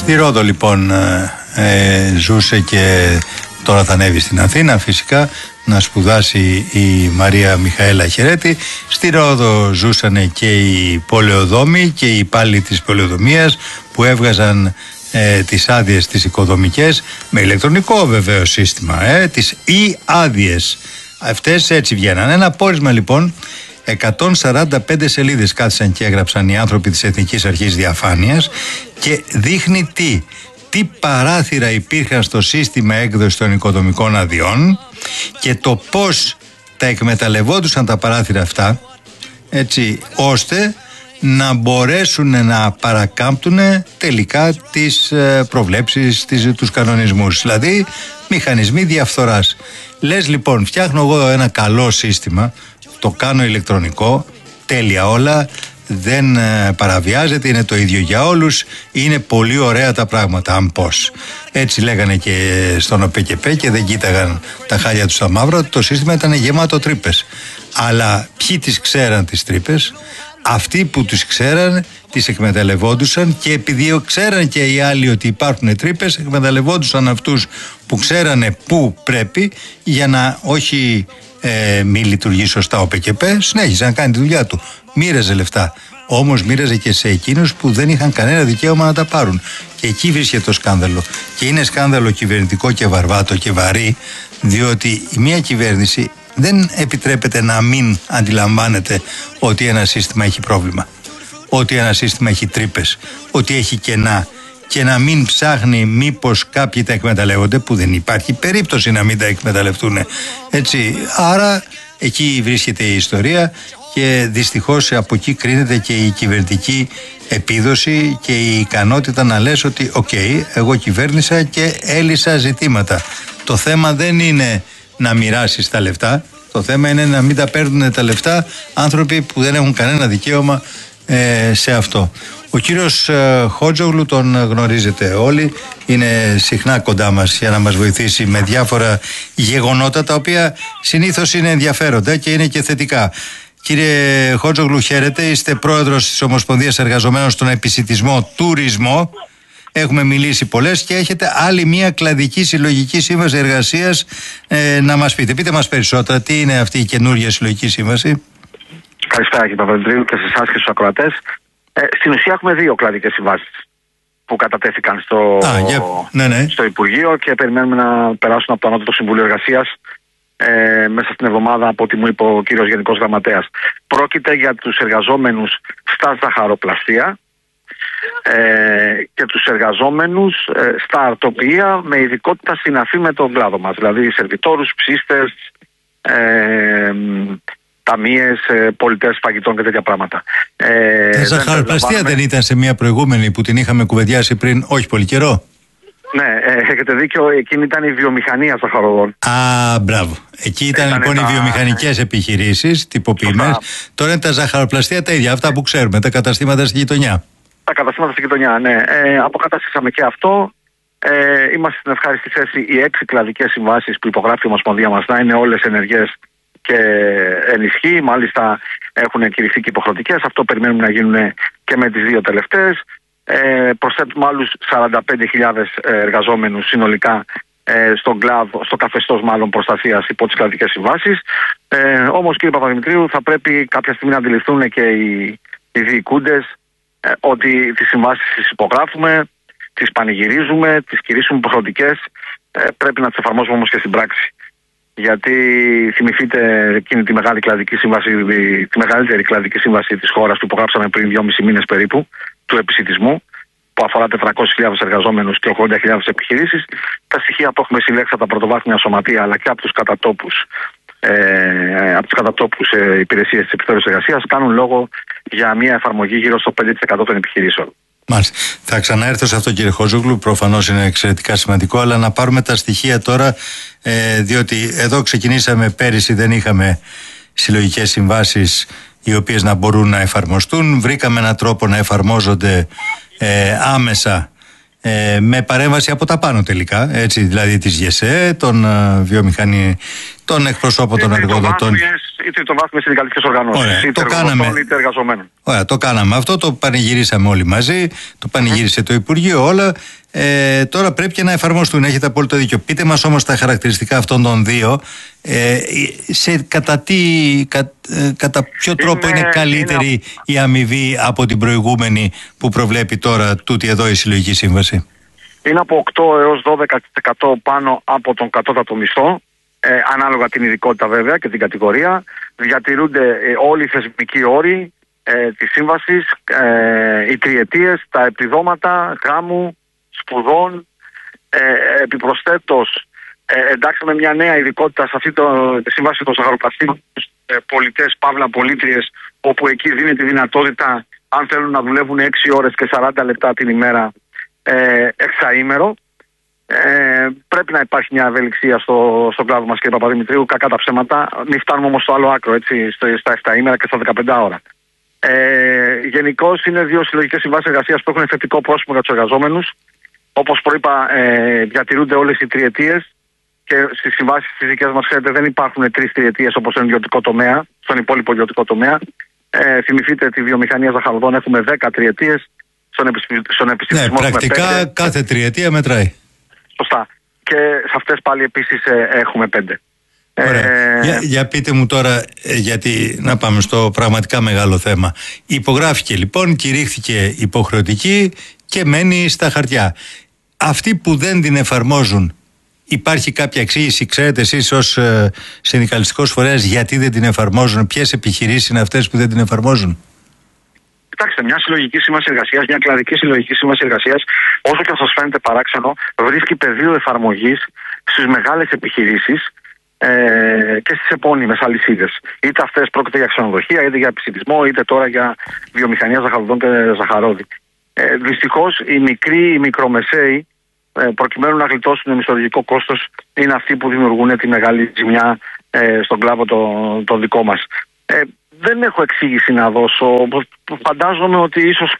Στη Ρόδο λοιπόν ζούσε και τώρα θα ανέβει στην Αθήνα φυσικά να σπουδάσει η Μαρία Μιχαέλα Χερέτη. Στη Ρόδο ζούσαν και οι πολεοδόμοι και οι υπάλληλοι της πολεοδομίας που έβγαζαν τις άδειες τις οικοδομικές με ηλεκτρονικό βεβαίως σύστημα, τις άδειες. Αυτές έτσι βγαίναν. Ένα πόρισμα λοιπόν 145 σελίδες κάθισαν και έγραψαν οι άνθρωποι της Εθνικής Αρχής Διαφάνειας και δείχνει τι παράθυρα υπήρχαν στο σύστημα έκδοσης των οικοδομικών αδειών και το πώς τα εκμεταλλευόντουσαν τα παράθυρα αυτά, έτσι ώστε να μπορέσουν να παρακάμπτουν τελικά τις προβλέψεις, τους κανονισμούς, δηλαδή μηχανισμοί διαφθοράς. Λες λοιπόν, φτιάχνω εγώ ένα καλό σύστημα, το κάνω ηλεκτρονικό, τέλεια όλα, δεν παραβιάζεται, είναι το ίδιο για όλους, είναι πολύ ωραία τα πράγματα, αν πώς. Έτσι λέγανε και στον ΟΠΕΚΕΠΕ και δεν κοίταγαν τα χάλια τους στα μαύρα, το σύστημα ήταν γεμάτο τρύπες. Αλλά ποιοι τις ξέραν τις τρύπες? Αυτοί που τις ξέραν τις εκμεταλλευόντουσαν και επειδή ξέραν και οι άλλοι ότι υπάρχουν τρύπες, εκμεταλλευόντουσαν αυτούς που ξέρανε που πρέπει για να όχι μη λειτουργεί σωστά ο ΠΚΠ, συνέχιζε να κάνει τη δουλειά του. Μοίραζε λεφτά. Όμως μοίραζε και σε εκείνους που δεν είχαν κανένα δικαίωμα να τα πάρουν. Και εκεί βρίσκεται το σκάνδαλο. Και είναι σκάνδαλο κυβερνητικό και βαρβάτο και βαρύ, διότι η μία κυβέρνηση δεν επιτρέπεται να μην αντιλαμβάνεται ότι ένα σύστημα έχει πρόβλημα, ότι ένα σύστημα έχει τρύπες, ότι έχει κενά και να μην ψάχνει μήπως κάποιοι τα εκμεταλλεύονται, που δεν υπάρχει περίπτωση να μην τα εκμεταλλευτούν. Έτσι, άρα εκεί βρίσκεται η ιστορία και δυστυχώς από εκεί κρίνεται και η κυβερνητική επίδοση και η ικανότητα να λες ότι εγώ κυβέρνησα και έλυσα ζητήματα. Το θέμα δεν είναι να μοιράσεις τα λεφτά, το θέμα είναι να μην τα παίρνουν τα λεφτά άνθρωποι που δεν έχουν κανένα δικαίωμα σε αυτό. Ο κύριος Χότζογλου τον γνωρίζετε όλοι, είναι συχνά κοντά μας για να μας βοηθήσει με διάφορα γεγονότα τα οποία συνήθως είναι ενδιαφέροντα και είναι και θετικά. Κύριε Χότζογλου, χαίρετε, είστε πρόεδρος της Ομοσπονδίας Εργαζομένων στον Επισιτισμό Τουρισμό. Έχουμε μιλήσει πολλές και έχετε άλλη μια κλαδική συλλογική σύμβαση εργασίας να μας πείτε. Πείτε μας περισσότερα, τι είναι αυτή η καινούργια συλλογική σύμβαση? Καλησπέρα κύριε Παπαδημητρίου και σε εσάς και στους ακροατές. Στην ουσία έχουμε δύο κλαδικές συμβάσεις που κατατέθηκαν στο Υπουργείο και περιμένουμε να περάσουν από το Ανώτατο Συμβούλιο Εργασίας μέσα στην εβδομάδα, από ό,τι μου είπε ο κύριος Γενικός Γραμματέας. Πρόκειται για τους εργαζόμενους στα ζαχαροπλαστεία και τους εργαζόμενους στα αρτοποιεία με ειδικότητα συναφή με τον κλάδο μας, δηλαδή σερβιτόρους, ψίστες, ταμείες, πολιτές φαγητών και τέτοια πράγματα. Τα ζαχαροπλαστεία δεν ήταν σε μια προηγούμενη που την είχαμε κουβεντιάσει πριν όχι πολύ καιρό? Ναι, έχετε δίκιο, εκείνη ήταν η βιομηχανία ζαχαροδών. Μπράβο. Εκεί ήταν λοιπόν οι βιομηχανικές επιχειρήσεις, τυποποιημένες. Τώρα είναι τα ζαχαροπλαστεία τα ίδια, αυτά που ξέρουμε, τα καταστήματα στη γειτονιά. Τα καταστήματα στη γειτονιά, ναι. Αποκαταστήσαμε και αυτό. Είμαστε στην ευχάριστη θέση οι 6 κλαδικές συμβάσεις που υπογράφει η Ομοσπονδία μας να είναι όλες ενεργές και ενισχύει. Μάλιστα έχουν κηρυχθεί και υποχρεωτικές. Αυτό περιμένουμε να γίνουν και με τις δύο τελευταίες. Προσθέτουμε άλλους 45.000 εργαζόμενους συνολικά στον κλάδο, στο καθεστώς μάλλον προστασίας υπό τις κλαδικές συμβάσεις. Όμως κύριε Παπαδημητρίου, θα πρέπει κάποια στιγμή να αντιληφθούν και οι διοικούντες ότι τις συμβάσεις τις υπογράφουμε, τις πανηγυρίζουμε, τις κηρύσουμε υποχρεωτικές, πρέπει να τις εφαρμόσουμε όμως και στην πράξη. Γιατί θυμηθείτε εκείνη τη μεγάλη κλαδική σύμβαση, τη μεγαλύτερη κλαδική σύμβαση της χώρας που υπογράψαμε πριν 2,5 μήνες περίπου, του επισιτισμού, που αφορά 400.000 εργαζόμενους και 80.000 επιχειρήσεις. Τα στοιχεία που έχουμε συλλέξει από τα πρωτοβάθμια σωματεία αλλά και από τους κατατόπους υπηρεσίες της Επιτροπής Εργασίας κάνουν λόγο για μια εφαρμογή γύρω στο 5% των επιχειρήσεων. Μάλιστα. Θα ξαναέρθω σε αυτό κύριε Χότζογλου, προφανώς είναι εξαιρετικά σημαντικό, αλλά να πάρουμε τα στοιχεία τώρα, διότι εδώ ξεκινήσαμε πέρυσι, δεν είχαμε συλλογικές συμβάσεις οι οποίες να μπορούν να εφαρμοστούν. Βρήκαμε έναν τρόπο να εφαρμόζονται άμεσα με παρέμβαση από τα πάνω τελικά, έτσι, δηλαδή της ΓΕΣΕ, των εκπροσώπων των εργοδοτών. Οι ή τριτοβάθμιες συνδικαλιστικές οργανώσεις. Είτε εργοδοτών είτε εργαζομένων. Ωραία, το κάναμε. Αυτό το πανηγυρίσαμε όλοι μαζί. Το πανηγύρισε το Υπουργείο, όλα. Τώρα πρέπει και να εφαρμοστούν. Έχετε απόλυτο δίκιο. Πείτε μας όμως τα χαρακτηριστικά αυτών των δύο. Κατά ποιο τρόπο είναι καλύτερη η αμοιβή από την προηγούμενη που προβλέπει τώρα τούτη εδώ η συλλογική σύμβαση? Είναι από 8 έως 12% πάνω από τον κατώτατο μισθό, ανάλογα την ειδικότητα βέβαια και την κατηγορία. Διατηρούνται όλοι οι θεσμικοί όροι της σύμβασης, οι τριετίες, τα επιδόματα γάμου, σπουδών. Επιπροσθέτως, εντάξαμε μια νέα ειδικότητα σε αυτή τη σύμβαση των ζαχαροπλαστών, πολιτές, παύλα πολίτριες, όπου εκεί δίνει τη δυνατότητα, αν θέλουν να δουλεύουν 6 ώρες και 40 λεπτά την ημέρα, εξαήμερο. Πρέπει να υπάρχει μια ευελιξία στον κλάδο μας, κύριε Παπαδημητρίου, κακά τα ψέματα. Μην φτάνουμε όμως στο άλλο άκρο, έτσι, στα 7 ημέρα και στα 15 ώρα. Γενικώς είναι δύο συλλογικές συμβάσεις εργασίας που έχουν θετικό πρόσωπο για τους εργαζόμενους. Όπως προείπα, διατηρούνται όλες οι τριετίες και στις συμβάσεις τις δικές μας, ξέρετε, δεν υπάρχουν 3 τριετίες όπως στον ιδιωτικό τομέα, στον υπόλοιπο ιδιωτικό τομέα. Θυμηθείτε τη βιομηχανία ζαχαροδών, έχουμε 10 τριετίες. Στον επιστημισμό πρακτικά κάθε τριετία μετράει. Σωστά. Και σε αυτές πάλι επίσης έχουμε 5. Για πείτε μου τώρα, γιατί να πάμε στο πραγματικά μεγάλο θέμα. Υπογράφηκε λοιπόν, κηρύχθηκε υποχρεωτική και μένει στα χαρτιά. Αυτοί που δεν την εφαρμόζουν, υπάρχει κάποια εξήγηση? Ξέρετε εσείς ως συνδικαλιστικός φορέας γιατί δεν την εφαρμόζουν? Ποιες επιχειρήσεις είναι αυτές που δεν την εφαρμόζουν? Κοιτάξτε, μια συλλογική σύμβαση εργασίας, μια κλαδική συλλογική σύμβαση εργασίας, όσο και αν σας φαίνεται παράξενο, βρίσκει πεδίο εφαρμογής στις μεγάλες επιχειρήσεις και στις επώνυμες αλυσίδες. Είτε αυτές πρόκειται για ξενοδοχεία, είτε για επισιτισμό, είτε τώρα για βιομηχανία ζαχαροδών και ζαχαρόδι. Δυστυχώς οι μικροί, οι μικρομεσαίοι, προκειμένου να γλιτώσουν το μισθολογικό κόστος, είναι αυτοί που δημιουργούν τη μεγάλη ζημιά στον κλάδο το δικό μας. Δεν έχω εξήγηση να δώσω. Φαντάζομαι ότι ίσως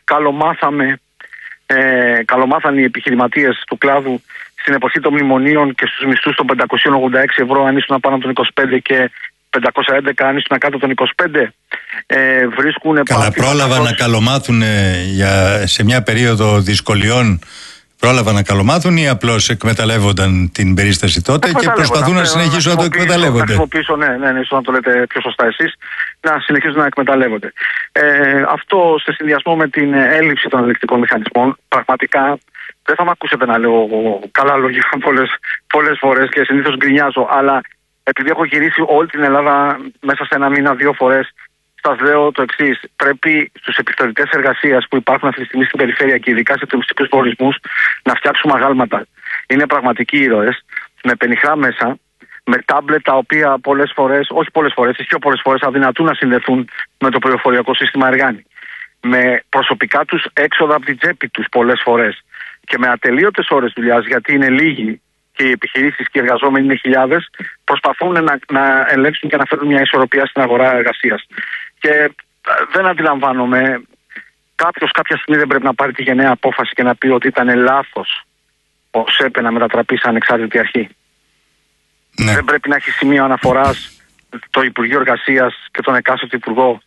καλομάθαν οι επιχειρηματίες του κλάδου στην εποχή των μνημονίων και στους μισθούς των 586 ευρώ αν ήσουν πάνω από τον 25 και 511 αν ήσουν κάτω των 25. Βρίσκουν... Καλά, πρόλαβαν να καλομάθουν σε μια περίοδο δυσκολιών. Πρόλαβαν να καλομάθουν ή απλώς εκμεταλλεύονταν την περίσταση τότε και προσπαθούν να συνεχίσουν να το εκμεταλλεύονται? Να χρησιμοποιήσω, ναι, ίσως να το λέτε πιο σωστά εσείς, να συνεχίσουν να εκμεταλλεύονται. Αυτό σε συνδυασμό με την έλλειψη των ελεκτρικών μηχανισμών, πραγματικά δεν θα με ακούσετε να λέω καλά λόγια πολλές φορές και συνήθως γκρινιάζω, αλλά επειδή έχω γυρίσει όλη την Ελλάδα μέσα σε ένα μήνα 2 φορές, σας λέω το εξής. Πρέπει στους επιθεωρητές εργασίας που υπάρχουν αυτή τη στιγμή στην περιφέρεια και ειδικά σε τουριστικούς προορισμούς να φτιάξουμε αγάλματα. Είναι πραγματικοί ήρωες, με πενιχρά μέσα, με τάμπλετ τα οποία πολλές φορές, όχι πολλές φορές, πιο πολλές φορές αδυνατούν να συνδεθούν με το πληροφοριακό σύστημα Εργάνη. Με προσωπικά τους έξοδα από την τσέπη τους πολλές φορές και με ατελείωτες ώρες δουλειάς, γιατί είναι λίγοι και οι επιχειρήσεις και οι εργαζόμενοι είναι χιλιάδες, προσπαθούν να ελέγξουν και να φέρουν μια ισορροπία στην αγορά εργασίας. Και δεν αντιλαμβάνομαι, κάποιος κάποια στιγμή δεν πρέπει να πάρει τη γενναία απόφαση και να πει ότι ήταν λάθος ο ΣΕΠΕ να μετατραπεί σε ανεξάρτητη αρχή. Ναι. Δεν πρέπει να έχει σημείο αναφοράς το Υπουργείο Εργασίας και τον εκάστοτε Υπουργό.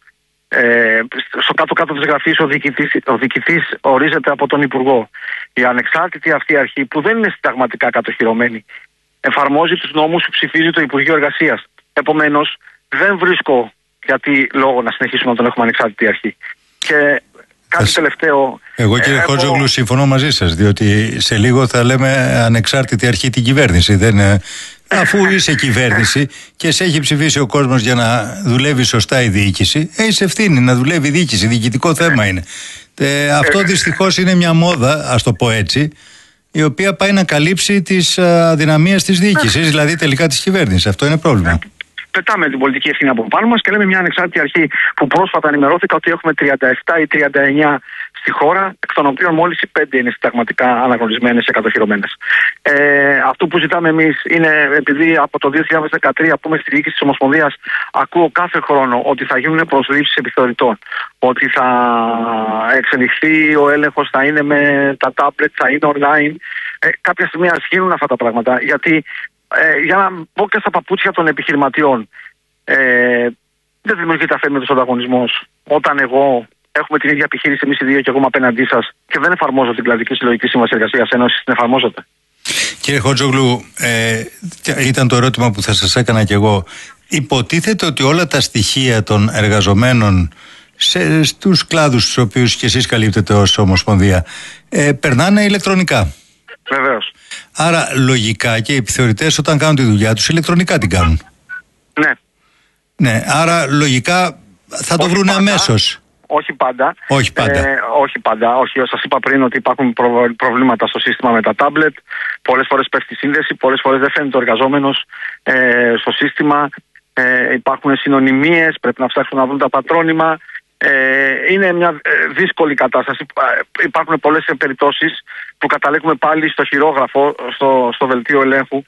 Στο κάτω-κάτω της γραφής ο διοικητής ορίζεται από τον Υπουργό. Η ανεξάρτητη αυτή αρχή, που δεν είναι συνταγματικά κατοχυρωμένη, εφαρμόζει τους νόμους που ψηφίζει το Υπουργείο Εργασίας. Επομένως, δεν βρίσκω γιατί λόγο να συνεχίσουμε να τον έχουμε ανεξάρτητη αρχή. Και κάτι τελευταίο. Εγώ, κύριε Χότζογλου, συμφωνώ μαζί σας, διότι σε λίγο θα λέμε ανεξάρτητη αρχή την κυβέρνηση. Αφού είσαι κυβέρνηση και σε έχει ψηφίσει ο κόσμος για να δουλεύει σωστά η διοίκηση, είσαι ευθύνη να δουλεύει η διοίκηση. Διοικητικό θέμα είναι. Αυτό δυστυχώς είναι μια μόδα, ας το πω έτσι, η οποία πάει να καλύψει τις αδυναμίες της διοίκησης, δηλαδή τελικά της κυβέρνησης. Αυτό είναι πρόβλημα. Πετάμε την πολιτική ευθύνη από πάνω μας και λέμε μια ανεξάρτητη αρχή που πρόσφατα ενημερώθηκα ότι έχουμε 37 ή 39 στη χώρα, εκ των οποίων μόλις οι 5 είναι συνταγματικά αναγνωρισμένες και κατοχυρωμένες. Αυτό που ζητάμε εμείς είναι, επειδή από το 2013 που είμαι στη διοίκηση της Ομοσπονδίας ακούω κάθε χρόνο ότι θα γίνουν προσλήψεις επιθεωρητών, ότι θα εξελιχθεί ο έλεγχος, θα είναι με τα τάμπλετ, θα είναι online. Κάποια στιγμή ας γίνουν αυτά τα πράγματα, γιατί για να μπω και στα παπούτσια των επιχειρηματιών, δεν δημιουργείται αθέμητος ανταγωνισμός όταν εγώ έχουμε την ίδια επιχείρηση εμείς οι δύο και εγώ είμαι απέναντί σας και δεν εφαρμόζω την κλαδική συλλογική σύμβαση εργασίας, ενώ εσείς την εφαρμόζετε? Κύριε Χότζογλου, ήταν το ερώτημα που θα σας έκανα κι εγώ. Υποτίθεται ότι όλα τα στοιχεία των εργαζομένων στους κλάδους στους οποίους και εσείς καλύπτετε ως Ομοσπονδία περνάνε ηλεκτρονικά. Βεβαίως. Άρα λογικά και οι επιθεωρητές όταν κάνουν τη δουλειά τους ηλεκτρονικά την κάνουν. Ναι. Ναι, άρα λογικά θα το βρουν αμέσως. Όχι πάντα. Όχι πάντα. Όχι πάντα. Όχι, σας είπα πριν ότι υπάρχουν προβλήματα στο σύστημα με τα τάμπλετ. Πολλές φορές πέφτει η σύνδεση, πολλές φορές δεν φαίνεται ο εργαζόμενος στο σύστημα. Υπάρχουν συνωνυμίες, πρέπει να ψάξουν να βρουν τα πατρόνυμα. Είναι μια δύσκολη κατάσταση. Υπάρχουν πολλές περιπτώσεις που καταλήγουμε πάλι στο χειρόγραφο, στο δελτίο ελέγχου.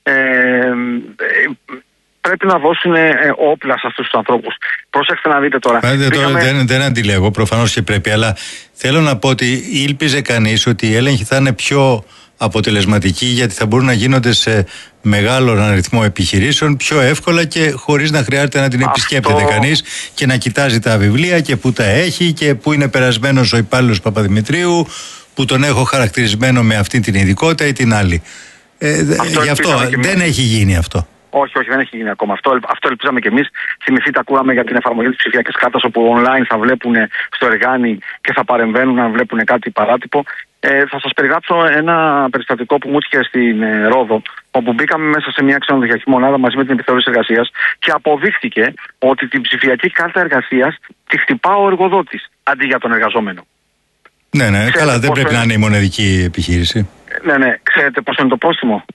Πρέπει να δώσουν όπλα σε αυτούς τους ανθρώπους. Πρόσεξτε να δείτε τώρα. Δεν αντιλέγω, προφανώς και πρέπει, αλλά θέλω να πω ότι ήλπιζε κανείς ότι οι έλεγχοι θα είναι πιο αποτελεσματικοί, γιατί θα μπορούν να γίνονται σε μεγάλο αριθμό επιχειρήσεων πιο εύκολα και χωρίς να χρειάζεται να την επισκέπτεται κανείς και να κοιτάζει τα βιβλία και πού τα έχει και πού είναι περασμένος ο υπάλληλος Παπαδημητρίου, που τον έχω χαρακτηρισμένο με αυτή την ειδικότητα ή την άλλη. Γι' αυτό δεν έχει γίνει αυτό. Όχι, δεν έχει γίνει ακόμα. Αυτό ελπίζαμε κι εμείς. Θυμηθείτε, ακούγαμε για την εφαρμογή της ψηφιακής κάρτας, όπου online θα βλέπουν στο εργάνι και θα παρεμβαίνουν αν βλέπουν κάτι παράτυπο. Θα σας περιγράψω ένα περιστατικό που μου έτυχε στην Ρόδο, όπου μπήκαμε μέσα σε μια ξενοδοχειακή μονάδα μαζί με την επιθεώρηση εργασίας και αποδείχθηκε ότι την ψηφιακή κάρτα εργασίας τη χτυπά ο εργοδότης αντί για τον εργαζόμενο. Ναι, καλά, δεν πρέπει να είναι η μοναδική επιχείρηση. Ναι, ξέρετε πόσο είναι το πρόστιμο?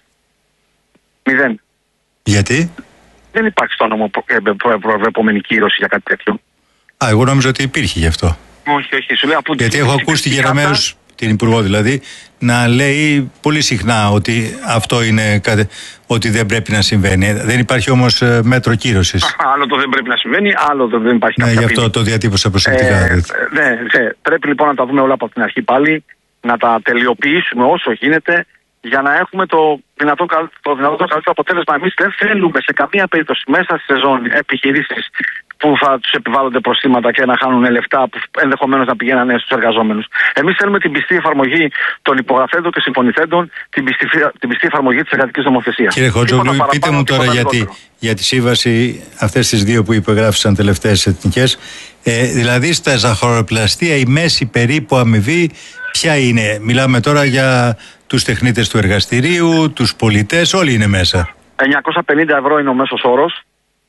0. Γιατί? Δεν υπάρχει στο νόμο προβλεπόμενη κύρωση για κάτι τέτοιο. Εγώ νόμιζα ότι υπήρχε γι' αυτό. Όχι, σου λέω. Γιατί έχω ακούσει τη Γερομέως, την Υπουργό δηλαδή, να λέει πολύ συχνά ότι αυτό είναι ότι δεν πρέπει να συμβαίνει. Δεν υπάρχει όμως μέτρο κύρωσης. Άλλο το δεν πρέπει να συμβαίνει, άλλο το δεν υπάρχει κάποια γι' αυτό το διατύπωσα προσεκτικά. Ναι, πρέπει λοιπόν να τα δούμε όλα από την αρχή πάλι, να τα τελειοποιήσουμε όσο γίνεται, για να έχουμε το δυνατό καλύτερο αποτέλεσμα. Εμείς δεν θέλουμε σε καμία περίπτωση μέσα στη σεζόν επιχειρήσεις που θα τους επιβάλλονται προστήματα και να χάνουν λεφτά που ενδεχομένως να πηγαίνανε στους εργαζόμενους. Εμείς θέλουμε την πιστή εφαρμογή των υπογραφέντων και συμφωνηθέντων, την πιστή εφαρμογή της εργατικής νομοθεσίας. Κύριε Χότζογλου, πείτε μου τώρα για τη σύμβαση, αυτές τις δύο που υπεγράφησαν τελευταίες εθνικές, δηλαδή στα ζαχαροπλαστεία η μέση περίπου αμοιβή ποια είναι? Μιλάμε τώρα για τους τεχνίτες του εργαστηρίου, τους πολιτές, όλοι είναι μέσα. 950 ευρώ είναι ο μέσος όρος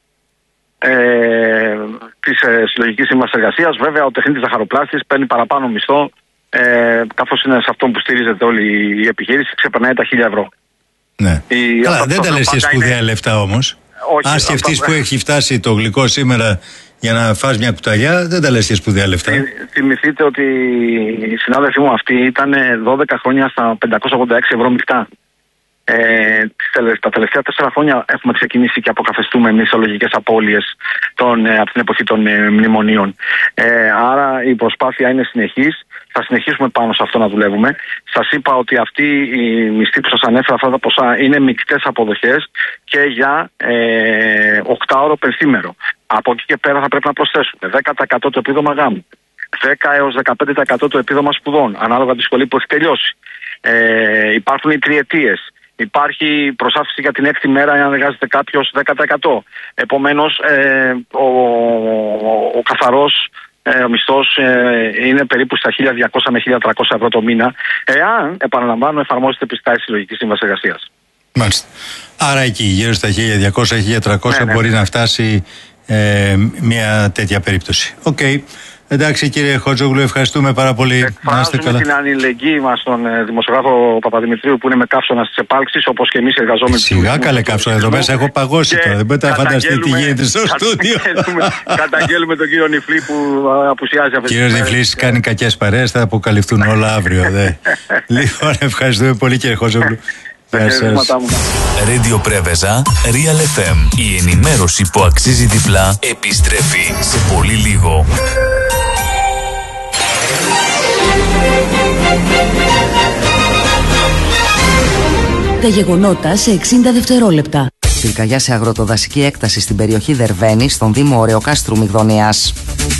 της συλλογικής σύμβασης εργασίας. Βέβαια ο τεχνίτης ζαχαροπλάστης παίρνει παραπάνω μισθό, καθώς είναι σε αυτό που στηρίζεται όλη η επιχείρηση, ξεπερνάει τα 1.000 ευρώ. Ναι. Καλά, δεν τα λες και σπουδαία λεφτά όμως. Αν σκεφτείς που έχει φτάσει το γλυκό σήμερα για να φας μια κουταλιά, δεν τα λες και σπουδαία λεφτά. Θυμηθείτε ότι οι συνάδελφοί μου αυτοί ήταν 12 χρόνια στα 586 ευρώ μεικτά. Τα τελευταία 4 χρόνια έχουμε ξεκινήσει και αποκαθεστούμε μισθολογικές απώλειες από την εποχή των μνημονίων. Άρα η προσπάθεια είναι συνεχής. Θα συνεχίσουμε πάνω σε αυτό να δουλεύουμε. Σας είπα ότι αυτοί οι μισθοί που σας ανέφερα, αυτά τα ποσά, είναι μεικτές αποδοχές και για 8ωρο πενθήμερο. Από εκεί και πέρα θα πρέπει να προσθέσουμε 10% το επίδομα γάμου, 10 έως 15% το επίδομα σπουδών, ανάλογα τη σχολή που έχει τελειώσει. Υπάρχουν οι τριετίες. Υπάρχει προσάφιση για την 6η μέρα αν εργάζεται κάποιος 10%. Επομένως, ο καθαρός μισθός είναι περίπου στα 1.200 με 1.300 ευρώ το μήνα, εάν, επαναλαμβάνω, εφαρμόζεται πιστά η συλλογική σύμβαση εργασίας. Μάλιστα. Άρα εκεί, γύρω στα 1.200-1.300 μπορεί να φτάσει μια τέτοια περίπτωση. Οκ. Εντάξει κύριε Χότζογλου, ευχαριστούμε πάρα πολύ. Εκφράζουμε την αλληλεγγύη μας στον δημοσιογράφο Παπαδημητρίου που είναι με καύσωνα στις επάλξεις, όπως και εμείς οι εργαζόμενοι. Σιγά καλέ καύσωνα, εδώ μέσα έχω παγώσει τώρα. Δεν μπορείτε να φανταστείτε τι γίνεται στο στούντιο. Καταγγέλουμε τον κύριο Νιφλή που απουσιάζει αυτή τη στιγμή. Κύριος Νιφλής κάνει κακές παρέες, θα αποκαλυφθούν όλα αύριο. Λοιπόν, ευχαριστούμε πολύ κύριε Χότζογλου. Radio Πρέβεζα, Real FM. Η ενημέρωση που αξίζει διπλά επιστρέφει σε πολύ λίγο. Τα γεγονότα σε 60 δευτερόλεπτα. Πυρκαγιά σε αγροτοδασική έκταση στην περιοχή Δερβαίνη, στον Δήμο Ωρεοκάστρου Μυγδονίας.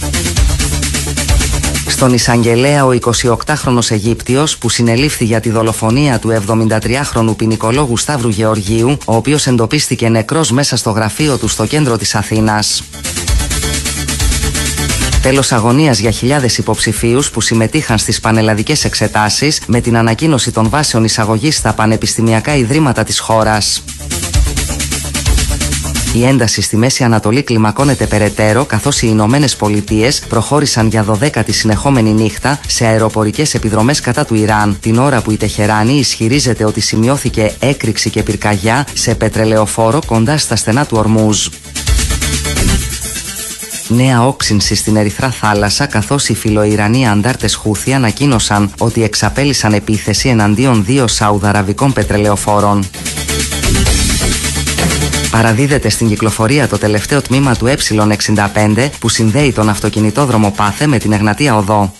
Στον εισαγγελέα, ο 28χρονος Αιγύπτιος που συνελήφθη για τη δολοφονία του 73χρονου ποινικολόγου Σταύρου Γεωργίου, ο οποίος εντοπίστηκε νεκρός μέσα στο γραφείο του στο κέντρο της Αθήνας. Τέλος αγωνίας για χιλιάδες υποψηφίους που συμμετείχαν στις πανελλαδικές εξετάσεις με την ανακοίνωση των βάσεων εισαγωγής στα πανεπιστημιακά ιδρύματα της χώρας. Η ένταση στη Μέση Ανατολή κλιμακώνεται περαιτέρω, καθώς οι Ηνωμένες Πολιτείες προχώρησαν για 12η συνεχόμενη νύχτα σε αεροπορικές επιδρομές κατά του Ιράν, την ώρα που η Τεχεράνη ισχυρίζεται ότι σημειώθηκε έκρηξη και πυρκαγιά σε πετρελαιοφόρο κοντά στα στενά του Ορμούζ. Νέα όξυνση στην Ερυθρά Θάλασσα, καθώς οι φιλοϊρανοί αντάρτες Χούθι ανακοίνωσαν ότι εξαπέλυσαν επίθεση εναντίον 2 σαουδαραβικών πετρελαιοφόρων. Παραδίδεται στην κυκλοφορία το τελευταίο τμήμα του Ε65 που συνδέει τον αυτοκινητόδρομο Πάθε με την Εγνατία Οδό.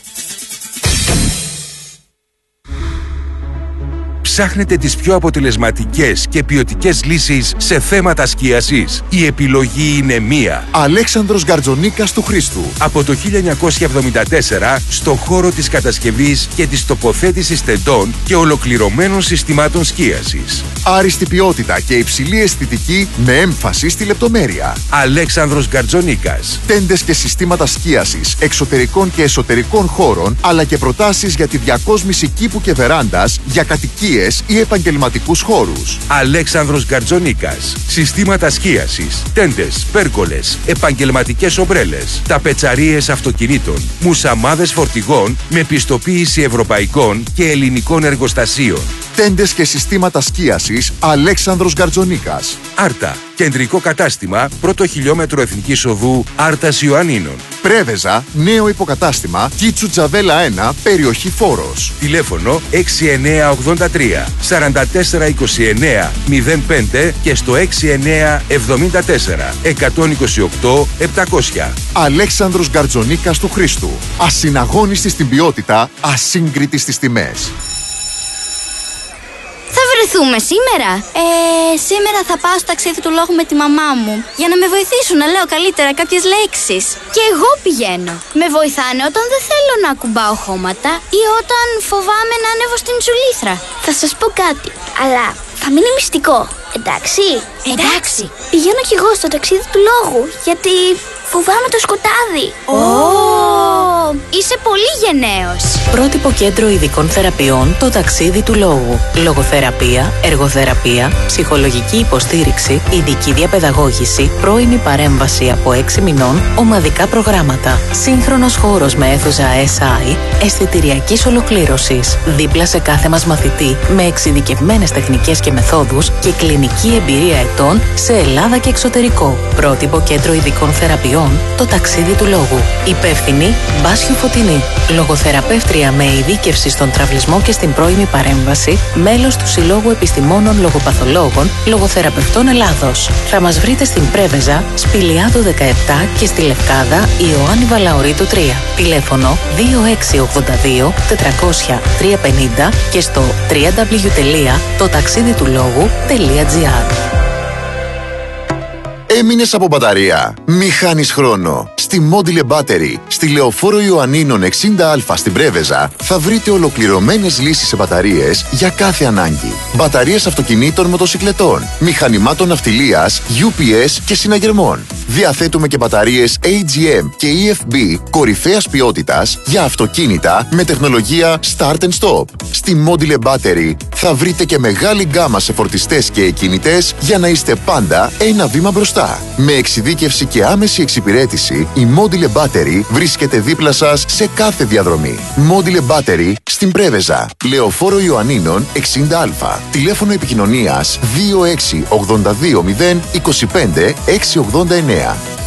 Ψάχνετε τις πιο αποτελεσματικές και ποιοτικές λύσεις σε θέματα σκίασης? Η επιλογή είναι μία. Αλέξανδρος Γκαρτζονίκας του Χρήστου. Από το 1974 στο χώρο της κατασκευής και της τοποθέτησης τεντών και ολοκληρωμένων συστημάτων σκίασης. Άριστη ποιότητα και υψηλή αισθητική με έμφαση στη λεπτομέρεια. Αλέξανδρος Γκαρτζονίκας. Τέντες και συστήματα σκίασης εξωτερικών και εσωτερικών χώρων, αλλά και προτάσεις για τη διακόσμηση κήπου και βεράντας για κατοικίες ή επαγγελματικούς χώρους. Αλέξανδρος Γκαρτζονίκας. Συστήματα σκίασης, τέντες, πέρκολες, επαγγελματικές ομπρέλες, ταπετσαρίες αυτοκινήτων, μουσαμάδες φορτηγών με πιστοποίηση ευρωπαϊκών και ελληνικών εργοστασίων. Τέντες και συστήματα σκίασης Αλέξανδρος Γκαρτζονίκας. Άρτα. Κεντρικό κατάστημα, πρώτο χιλιόμετρο Εθνικής Οδού Άρτας Ιωαννίνων. Πρέβεζα, νέο υποκατάστημα, Κίτσου Τζαβέλα 1, περιοχή Φόρος. Τηλέφωνο 6983 4429 05 και στο 6974 128 700. Αλέξανδρος Γκαρτζονίκας του Χρήστου. Ασυναγώνιστη στην ποιότητα, ασύγκριτη στις τιμές. Θα βρεθούμε σήμερα? Σήμερα θα πάω στο ταξίδι του λόγου με τη μαμά μου για να με βοηθήσουν να λέω καλύτερα κάποιες λέξεις. Και εγώ πηγαίνω. Με βοηθάνε όταν δεν θέλω να ακουμπάω χώματα ή όταν φοβάμαι να ανέβω στην τσουλήθρα. Θα σας πω κάτι, αλλά θα μείνει μυστικό. Εντάξει? Εντάξει. Πηγαίνω κι εγώ στο ταξίδι του λόγου, γιατί φοβάμαι το σκοτάδι. Είσαι πολύ γενναίος. Πρότυπο κέντρο ειδικών θεραπείων, το ταξίδι του λόγου. Λογοθεραπεία, εργοθεραπεία, ψυχολογική υποστήριξη, ειδική διαπαιδαγώγηση, πρώιμη παρέμβαση από 6 μηνών, ομαδικά προγράμματα. Σύγχρονος χώρος με αίθουσα SI, αισθητηριακής ολοκλήρωσης. Δίπλα σε κάθε μας μαθητή, με εξειδικευμένες τεχνικές και μεθόδους και κλινική εμπειρία ετών σε Ελλάδα και εξωτερικό. Πρότυπο κέντρο ειδικών θεραπείων, το ταξίδι του λόγου. Υπεύθυνη Μπάσιο Φωτεινή. Λογοθεραπεύτρια με ειδίκευση στον τραυλισμό και στην πρώιμη παρέμβαση, μέλος του Συλλόγου Επιστημόνων Λογοπαθολόγων Λογοθεραπευτών Ελλάδος. Θα μας βρείτε στην Πρέβεζα, Σπηλιάδο 17 και στη Λευκάδα Ιωάννη Βαλαωρίτου 3. Τηλέφωνο 2682 400 350 και στο www.totaxiditulogou.gr. Έμεινες από μπαταρία? Μη χάνεις χρόνο. Στη Module Battery, στη Λεωφόρο Ιωαννίνων 60Α στην Πρέβεζα, θα βρείτε ολοκληρωμένες λύσεις σε μπαταρίες για κάθε ανάγκη. Μπαταρίες αυτοκινήτων, μοτοσικλετών, μηχανημάτων ναυτιλίας, UPS και συναγερμών. Διαθέτουμε και μπαταρίες AGM και EFB κορυφαίας ποιότητας για αυτοκίνητα με τεχνολογία Start and Stop. Στη Module Battery θα βρείτε και μεγάλη γκάμα σε φορτιστές και εκκινητές για να είστε πάντα ένα βήμα μπροστά. Με εξειδίκευση και άμεση εξυπηρέτηση, η Module Battery βρίσκεται δίπλα σας σε κάθε διαδρομή. Module Battery στην Πρέβεζα, Λεωφόρο Ιωαννίνων 60Α. Τηλέφωνο επικοινωνίας 2682 025 689.